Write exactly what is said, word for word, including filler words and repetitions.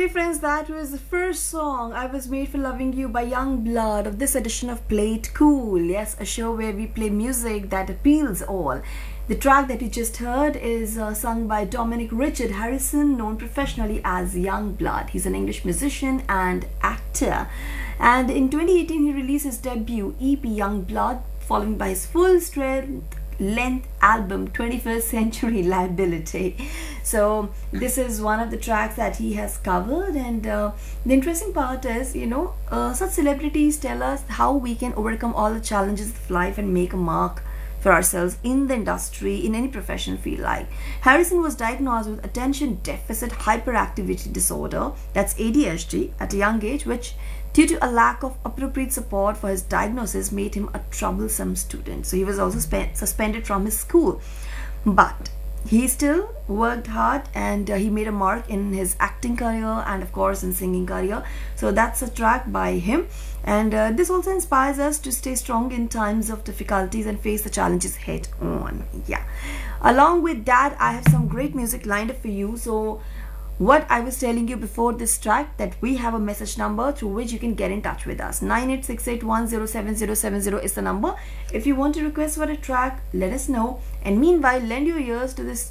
Okay, friends, that was the first song, I Was Made for Loving You by Young Blood, of this edition of Play It Cool. Yes, a show where we play music that appeals all. The track that you just heard is uh, sung by Dominic Richard Harrison, known professionally as Young Blood. He's an English musician and actor. And in twenty eighteen, he released his debut E P Young Blood, following by his full-strength length album twenty-first Century Liability. So this is one of the tracks that he has covered, and uh, the interesting part is, you know, uh, such celebrities tell us how we can overcome all the challenges of life and make a mark for ourselves in the industry, in any profession field. Like Harrison was diagnosed with attention deficit hyperactivity disorder, that's A D H D, at a young age, which due to a lack of appropriate support for his diagnosis made him a troublesome student. So he was also suspended from his school, but he still worked hard, and uh, he made a mark in his acting career and of course in singing career. So that's a track by him, and uh, this also inspires us to stay strong in times of difficulties and face the challenges head on. Yeah, along with that, I have some great music lined up for you. So what I was telling you before this track, that we have a message number through which you can get in touch with us. nine eight six eight one zero seven zero seven zero is the number. If you want to request for a track, let us know, and meanwhile lend your ears to this